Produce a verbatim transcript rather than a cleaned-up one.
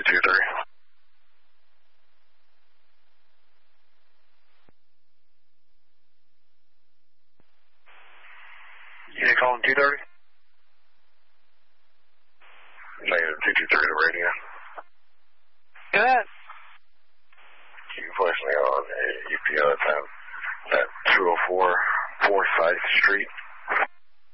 two three. You calling two thirty? Negative two two three to radio. Go ahead. You can place me on a E P O at that two oh four Forsyth Street.